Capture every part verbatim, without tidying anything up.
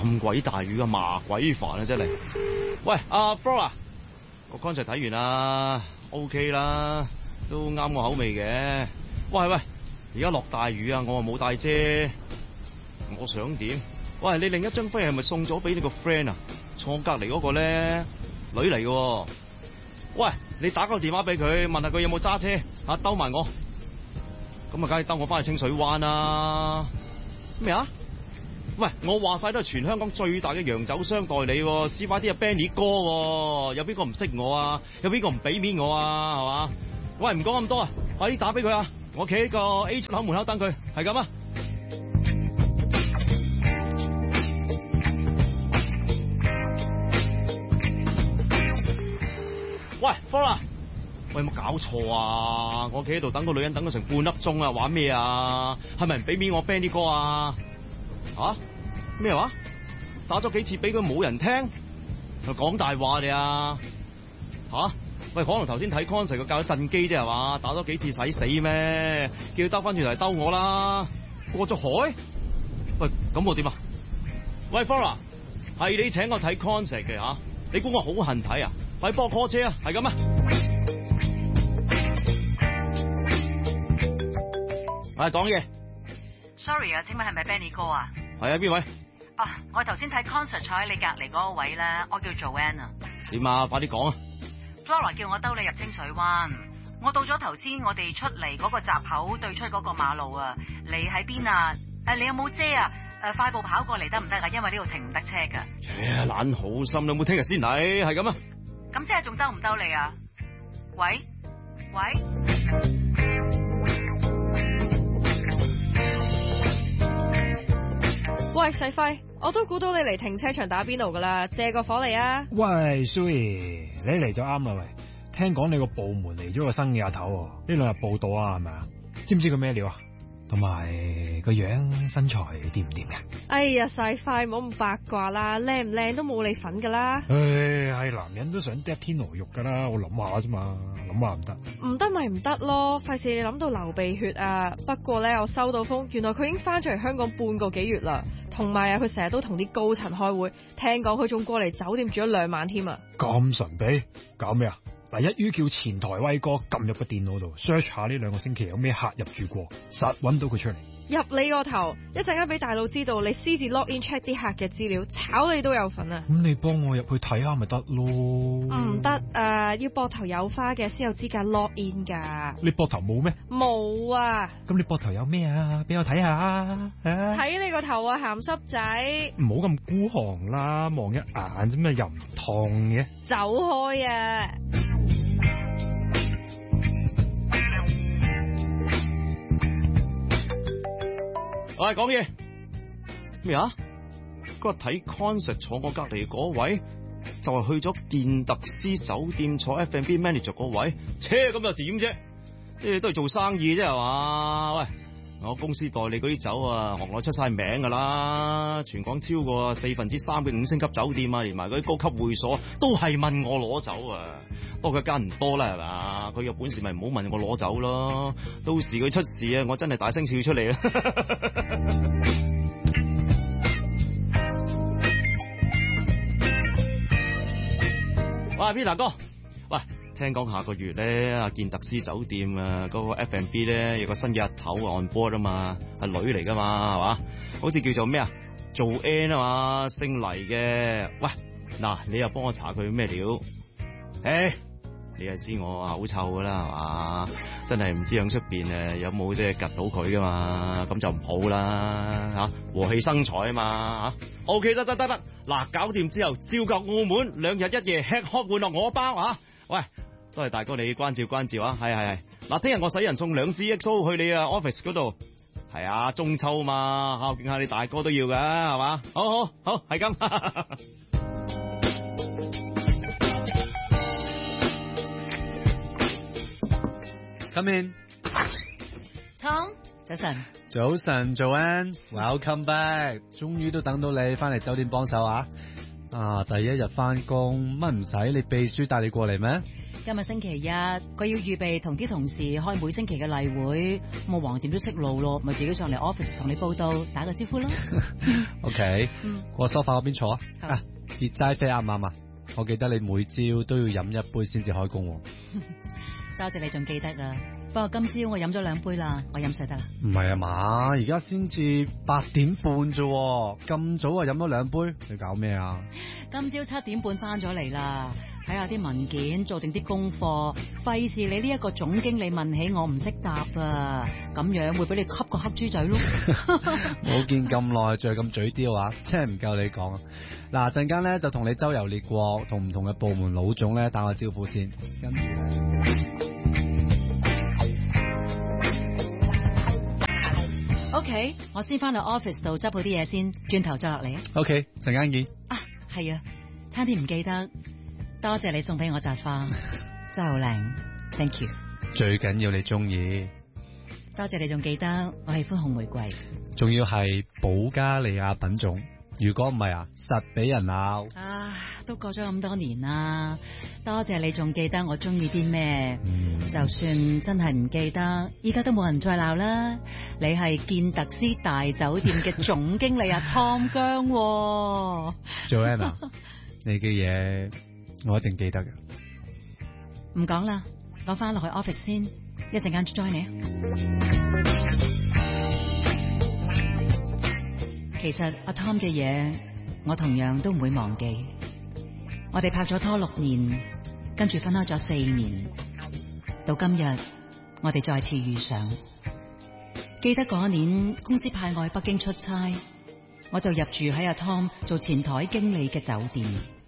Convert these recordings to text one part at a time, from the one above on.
咁鬼大雨啊，麻鬼煩啊真係。喂，阿 Flora，我剛才睇完啦 ，OK 啦，都啱我口味嘅。喂喂，而家落大雨啊，我又冇帶遮，我想點？喂，你另一張飛係咪送咗俾你個 friend 啊？坐隔籬嗰個咧，女嚟嘅。喂，你打個電話俾佢，問下佢有冇揸車，啊兜埋我。咁啊，梗係兜我翻去清水灣啦。咩啊？喂，我話晒都係全香港最大嘅洋酒商代理，試快啲啊 Benny 哥，有邊個唔識我啊？有邊個唔俾面我啊？係嘛？喂，唔講咁多啊，快啲打俾佢啊！我企喺個 A 出口門口等佢，係咁啊！喂 Flora， 喂，有冇搞錯啊？我企喺度等個女人等咗成半粒鐘啊，玩咩啊？係咪唔俾面我 Benny 哥啊？啊？咩話？打咗幾次俾佢冇人聽，講大話你啊？吓、啊？喂，可能頭先睇 concert 佢教咗震機啫係嘛？打咗幾次使死咩？叫佢兜翻轉嚟兜我啦！過咗海？喂，咁我點啊？喂 Flora， 係你請我睇 concert 嘅吓？你估我好恨睇啊？快幫我 call 車啊！係咁啊！係講嘢。 Sorry 啊，請問係咪 Benny 哥啊？ 係啊，邊位？ 啊，我頭先睇 concert 坐喺你隔籬嗰個位咧，我叫 Joanne 啊。 點啊？快啲講啊 ！Flora 叫我兜你入清水灣，我到咗頭先我哋出嚟嗰個閘口對出嗰個馬路啊，你喺邊啊？誒，你有冇遮啊？誒，快步跑過嚟得唔得啊？因為呢度停唔得車噶。 誒，懶好心，你有冇聽日先嚟？係咁啊！ 咁即係仲兜唔兜你啊？喂喂， 喂，細輝，我都估到你嚟停車場打邊爐噶啦，借個火嚟啊！ 喂 Sue， 你嚟就啱啦喂，聽講你個部門嚟咗個新嘅阿頭，呢兩日報道啊係咪啊？知唔知佢咩料啊？同埋個樣身材掂唔掂嘅？ 哎呀，細輝唔好咁八卦啦，靚唔靚都冇你份噶啦。 唉，係男人都想嗒天鵝肉噶啦，我諗下啫嘛，諗下唔得。 唔得咪唔得咯，費事你諗到流鼻血啊！不過咧，我收到風，原來佢已經翻咗嚟香港半個幾月啦，同埋啊，佢成日都同啲高層開會，聽講佢仲過嚟酒店住咗兩晚添啊！ 咁神秘，搞咩啊？嗱，一於叫前台威哥撳入個電腦度 search 下呢兩個星期有咩客入住過，實揾到佢出嚟。 入你個頭！一陣間俾大佬知道你私自 log in check 啲客嘅資料，炒你都有份啊！ 咁你幫我入去睇下咪得咯？ 唔得啊，要膊頭有花嘅先有資格 log in 噶。 你膊頭冇咩？ 冇啊！ 咁你膊頭有咩啊？俾我睇下。 睇你個頭啊，鹹濕仔！ 唔好咁孤寒啦，望一眼啫咩，又唔痛嘅。 走開啊！ 喂，講嘢咩啊？嗰日睇 concert 坐我隔籬嗰位，就係、是、去咗健特斯酒店坐 F and B manager 嗰位，車咁又點啫？啲都係做生意啫係嘛？喂，我公司代理嗰啲酒啊，行內出晒名噶啦，全港超過四分之三嘅五星級酒店啊，連埋嗰啲高級會所都係問我攞酒啊。不過佢間唔多啦係嘛，佢有本事咪唔好問我攞酒咯，到時佢出事啊，我真係大聲笑出嚟啊！喂 Peter 哥，喂，聽講下個月咧，阿健特斯酒店啊，嗰、那個 F and B 咧有個新嘅阿頭 on board 啊嘛，係女嚟噶嘛，係嘛？好似叫做咩啊？做 N 啊嘛，姓黎嘅。喂，嗱，你又幫我查佢咩料？誒。你又知我口臭噶啦，係嘛？真係唔知響出邊誒有冇即係夾到佢噶嘛？咁就唔好啦吓，和氣生財啊嘛吓。OK， 得得得得，嗱，搞掂之後照舊澳門兩日一夜吃喝玩樂我包啊！喂，都係大哥你關照關照啊，係係係。嗱，聽日我使人送兩支 X O 去你啊 office 嗰度，係啊，中秋嘛，孝敬下你大哥都要噶，係嘛？好好好，係咁。 Come in， Tom， 早晨。 早晨 ，Joanne，Welcome back， 終於都等到你翻嚟酒店幫手啊！啊，第一日翻工乜唔使你秘書帶你過嚟咩？ 今日星期一，佢要預備同啲同事開每星期嘅例會，咁我橫掂都識路咯，咪自己上嚟 office 同你報到，打個招呼咯。 OK， 嗯， 過梳化嗰邊坐啊。 好啊，熱齋啡啱唔啱啊？我記得你每朝都要飲一杯先至開工喎。 多謝你仲記得啊！不過今朝我飲咗兩杯啦，我飲水得啦。 唔係啊嘛，而家先至八點半啫，咁早啊飲咗兩杯，你搞咩啊？ 今朝七點半翻咗嚟啦，睇下啲文件，做定啲功課，費事你呢一個總經理問起我唔識答啊，咁樣會俾你吸個黑豬仔咯。 冇見咁耐，仲係咁嘴刁啊，真係唔夠你講啊！嗱，陣間咧就同你周遊列國，同唔同嘅部門老總咧打個招呼先，跟住咧。 OK，我先翻去 office 度執好啲嘢先，轉頭再落嚟啊。 OK，陣間見。 啊，係啊，差啲唔記得，多謝你送俾我扎花，真係好靚 ，thank you。 最緊要你中意， 多謝你仲記得我喜歡紅玫瑰， 仲要係保加利亞品種。如果唔係啊，實俾人鬧。 啊，都過咗咁多年啦，多謝你仲記得我中意啲咩， 嗯、 就算真係唔記得，依家都冇人再鬧啦。你係建特斯大酒店嘅總經理啊，湯姜、哦。 Joanna， 你嘅嘢我一定記得嘅。 唔講啦，我翻落去 office 先，一陣間 join 你。其實阿 Tom 嘅嘢，我同樣都唔會忘記。我哋拍咗拖六年，跟住分開咗四年，到今日我哋再次遇上。記得嗰年公司派我去北京出差，我就入住喺阿 Tom 做前台經理嘅酒店。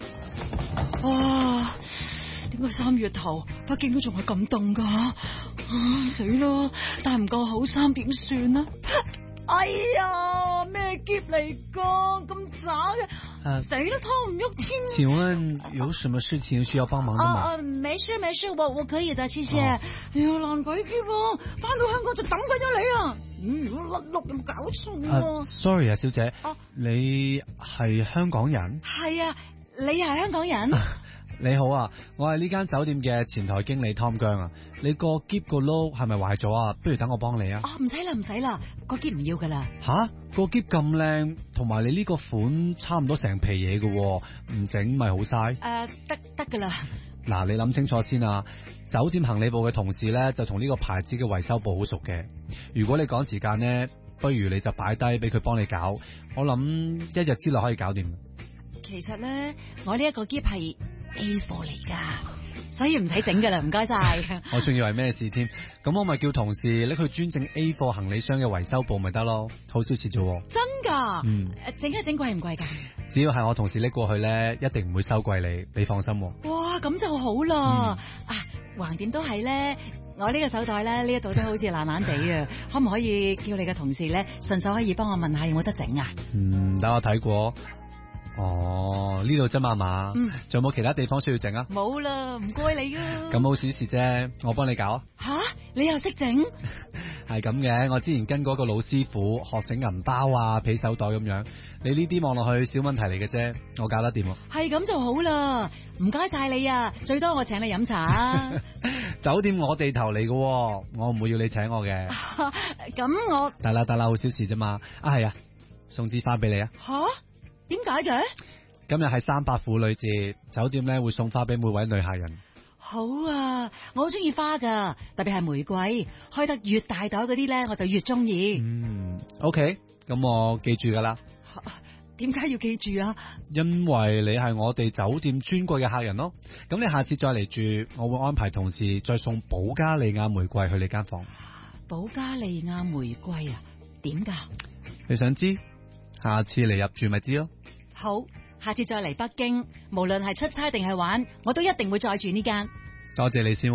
哇！點解三月頭北京都仲係咁凍噶？啊死啦！帶唔夠厚衫點算啊？哎呀，咩篋嚟噶？咁渣嘅，死啦，拖唔喐添。 請問有什麼事情需要幫忙的嗎？ 啊啊，沒事沒事，我我可以的，謝謝。哎呀，爛鬼篋啊！翻到香港就抌鬼咗你啊！嗯，如果甩碌有冇搞錯啊？ 啊 sorry 啊，小姐， 啊你係香港人？ 係啊，你係香港人？ 你好啊，我係呢間酒店嘅前台經理湯姜啊。你個篋個碌係咪壞咗啊？不如等我幫你啊。 哦，唔使啦唔使啦，個篋唔要噶啦。 吓，個篋咁靚，同埋你呢個款差唔多成皮嘢嘅，唔整咪好嘥。 誒，得得噶啦。 嗱，你諗清楚先啊。酒店行李部嘅同事咧就同呢個牌子嘅維修部好熟嘅。如果你趕時間呢，不如你就擺低俾佢幫你搞。我諗一日之內可以搞掂。 其實咧，我呢一個篋係 A 貨嚟噶，所以唔使整噶啦，唔該晒。 我仲以為咩事添，咁我咪叫同事拎去專整 A 貨行李箱嘅維修部咪得咯，好少事啫。真噶？ 嗯， 整一整貴唔貴噶？ 只要係我同事拎過去咧，一定唔會收貴你，你放心。哇， 咁就好啦。嗯、啊，橫掂都係咧，我呢個手袋咧呢一度都好似爛爛地啊，可唔可以叫你嘅同事咧順手可以幫我問下有冇得整啊？ 嗯，等我睇過。哦，呢度啫嘛嘛，嗯，仲有冇其他地方需要整啊？ 冇啦，唔該你啊。 咁冇小事啫，我幫你搞啊。 吓，你又識整？ 係咁嘅，我之前跟過個老師傅學整銀包啊、皮手袋咁樣，你呢啲望落去小問題嚟嘅啫，我搞得掂。 係咁就好啦，唔該晒你啊，最多我請你飲茶啊。 酒店我地頭嚟嘅，我唔會要你請我嘅。 咁我得啦得啦，好小事啫嘛。啊係啊，送支花俾你啊。 吓？點解嘅？ 今日係三八婦女節，酒店咧會送花俾每位女客人。 好啊，我好中意花噶，特別係玫瑰，開得越大朵嗰啲咧，我就越中意。 嗯 ，OK，咁我記住噶啦。 點解要記住啊？ 因為你係我哋酒店尊貴嘅客人咯。咁你下次再嚟住，我會安排同事再送保加利亞玫瑰去你間房。 保加利亞玫瑰啊？點噶？ 你想知？下次嚟入住咪知咯。 好，下次再嚟北京，無論係出差定係玩，我都一定會再住呢間。 多謝你先。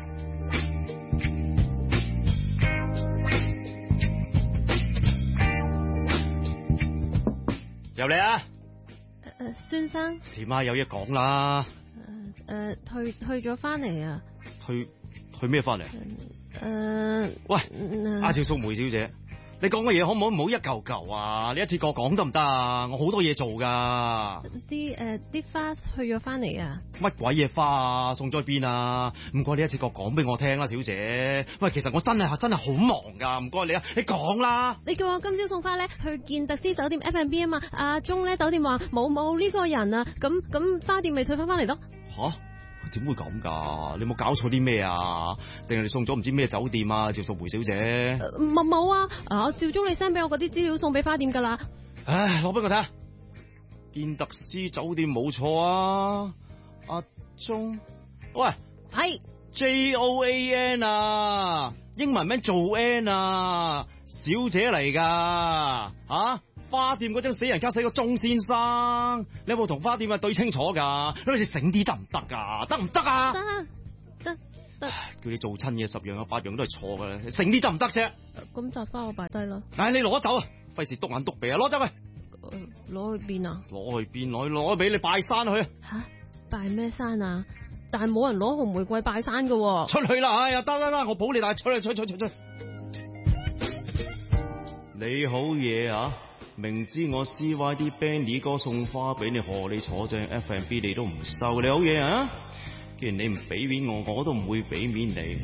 入嚟啊！ 誒，孫生。 點啊？有嘢講啦。 誒誒，退退咗翻嚟啊。 去去咩翻嚟？ 誒。 喂，阿趙淑梅小姐。 你講嘅嘢可唔可以唔好一嚿嚿啊？你一次過講得唔得啊？我好多嘢做噶。 啲誒啲花去咗翻嚟啊！ 乜鬼嘢花啊？送咗去邊啊？唔該你一次過講俾我聽啦，小姐。喂，其實我真係真係好忙噶，唔該你啊，你講啦。 你叫我今朝送花咧去健特斯酒店 F and B 啊嘛，阿鐘咧酒店話冇冇呢個人啊，咁咁花店咪退翻翻嚟咯。 吓？點會咁噶？你冇搞錯啲咩啊？定係你送咗唔知咩酒店啊？趙淑梅小姐， 冇冇啊！啊，照中你 send 俾我嗰啲資料送俾花店噶啦。 唉，攞俾我睇下，健特斯酒店冇錯啊。阿鐘，喂， 係 J O A N 啊，英文名做 N 啊，小姐嚟噶啊！花店嗰張死人卡寫個鐘先生，你有冇同花店啊對清楚噶？你好似醒啲得唔得噶？得唔得啊？ 得得得， 叫你做親嘢十樣有八樣都係錯噶啦，醒啲得唔得啫？ 咁就花我擺低啦。 唉，你攞走啊！費事篤眼篤鼻啊！攞走去， 攞去邊啊？ 攞去邊？攞去攞俾你拜山去。 吓，拜咩山啊？但係冇人攞紅玫瑰拜山噶。 出去啦！哎呀，得得得，我保你帶出去出去出去出去。你好嘢啊！明知我 C Y D Benny 哥送花俾你，何你坐正 F and B 你都唔收，你好嘢啊！既然你唔俾面我，我都唔會俾面你。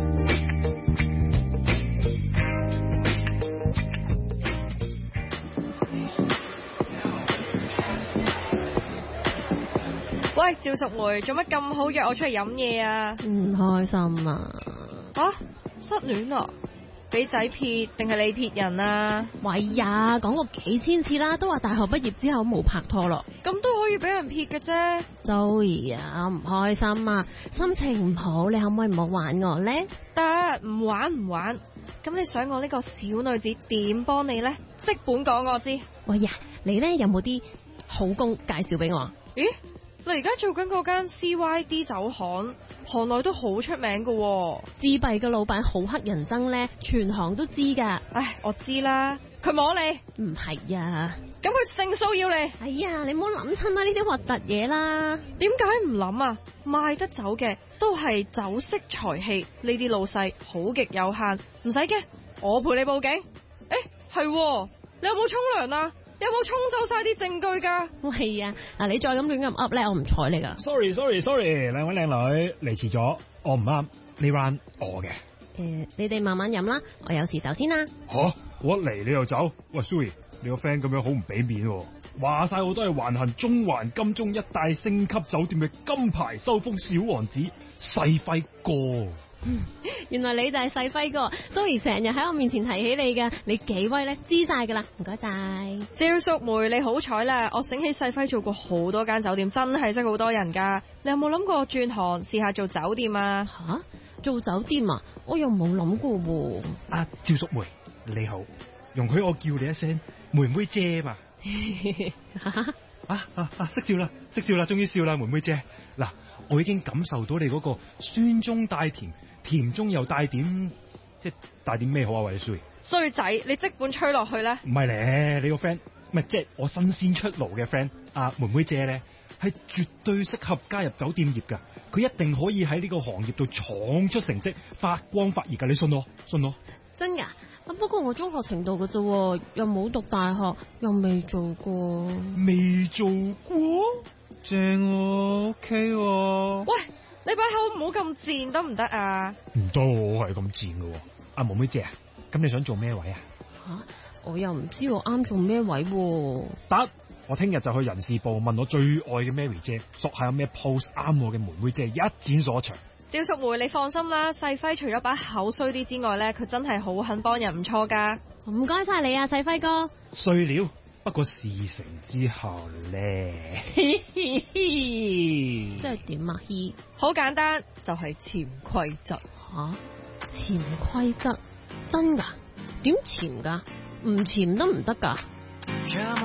喂，趙淑梅，做乜咁好約我出嚟飲嘢啊？ 唔開心啊！ 啊，失戀啊？俾仔撇定係你撇人啊？ 喂呀，講過幾千次啦，都話大學畢業之後冇拍拖咯。 咁都可以俾人撇嘅啫。 Zoe啊，唔開心啊，心情唔好，你可唔可以唔好玩我咧？ 得，唔玩唔玩。咁你想我呢個小女子點幫你咧？即本講我知。 喂呀，你咧有冇啲好工介紹俾我？ 咦？你而家做緊嗰間 C Y D 酒行，行內都好出名噶喎。 自閉嘅老闆好乞人憎咧，全行都知噶。 唉，我知啦，佢摸你。 唔係啊， 咁佢性騷擾你。 哎呀，你唔好諗親啦，呢啲核突嘢啦。 點解唔諗啊？賣得酒嘅都係酒色財氣，呢啲老細好極有限，唔使驚，我陪你報警。誒，係喎，你有冇沖涼啊？有冇沖走晒啲證據噶？ 喂呀，嗱，你再咁亂咁噏咧，我唔睬你噶。 Sorry sorry sorry， 兩位靚女嚟遲咗，我唔啱，呢 round 我嘅。 誒、呃，你哋慢慢飲啦，我有事走先啦。 吓、啊，我一嚟你又走？喂 Suri， 你個 friend 咁樣好唔俾面喎。話晒我都係橫行中環金鐘一帶星級酒店嘅金牌收風小王子細輝哥。 嗯，原來你就係細輝哥 ，Sorry 成日喺我面前提起你噶，你幾威咧？知晒噶啦，唔該晒。 趙淑梅，你好彩啦，我醒起細輝做過好多間酒店，真係識好多人噶。你有冇諗過轉行試下做酒店啊？ 吓、啊，做酒店啊？我又冇諗過喎。 阿趙淑梅你好，容許我叫你一聲妹妹姐嘛。啊啊啊！識笑啦，識笑啦，終於笑啦，妹妹姐。嗱，我已經感受到你嗰個酸中帶甜，甜中又帶點，即係帶點咩好啊？喂，衰衰仔，你即本吹落去咧？ 唔係咧，你個 friend 唔係即係我新鮮出爐嘅 friend，阿妹妹姐咧係絕對適合加入酒店業噶，佢一定可以喺呢個行業度闖出成績，發光發熱噶，你信我，信我。 真噶？不過我中學程度嘅啫，又冇讀大學，又未做過。 未做過？正喎 ，OK 喎。 喂，你把口唔好咁賤得唔得啊？ 唔得，我係咁賤嘅。阿妹妹姐啊，咁你想做咩位啊？ 吓，我又唔知我啱做咩位。 得，我聽日就去人事部問我最愛嘅 Mary 姐，索下有咩 post 啱我嘅妹妹姐，一展所長。 趙淑梅，你放心啦，細輝除咗把口衰啲之外咧，佢真係好肯幫人，唔錯噶。 唔該晒你啊，細輝哥。 碎料，不過事成之後咧， 即係點啊？嘻， 好簡單，就係潛規則。 吓，潛規則真噶？點潛噶？唔潛都唔得噶？